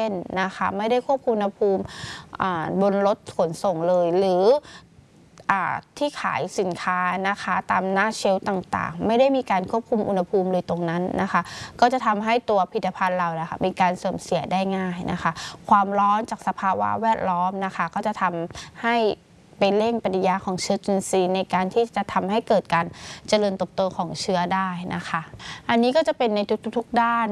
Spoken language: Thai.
ช่นนะคะไม่ได้ควบคุมอุณหภูมิบนรถขนส่งเลยหรือที่ขายสินค้านะคะตามหน้าเชลฟ์ต่างๆไม่ได้มีการควบคุมอุณหภูมิเลยตรงนั้นนะคะก็จะทำให้ตัวผลิตภัณฑ์เรานะคะมีการเสื่อมเสียได้ง่ายนะคะความร้อนจากสภาวะแวดล้อมนะคะก็จะทำให้ไปเร่งปฏิกิริยาของเชื้อจุลินทรีย์ในการที่จะทำให้เกิดการเจริญเติบโตของเชื้อได้นะคะอันนี้ก็จะเป็นในทุกๆด้าน